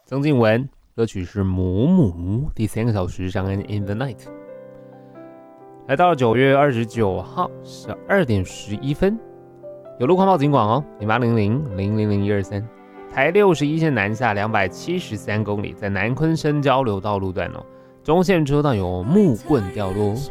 曾静文，歌曲是《母母》。第3个小时，张恩 In the Night。来到了9月29号12点11分，有路况报警广哦，0800-000-123，台61线南下273公里，在南昆生交流道路段哦，中线车道有木棍掉落。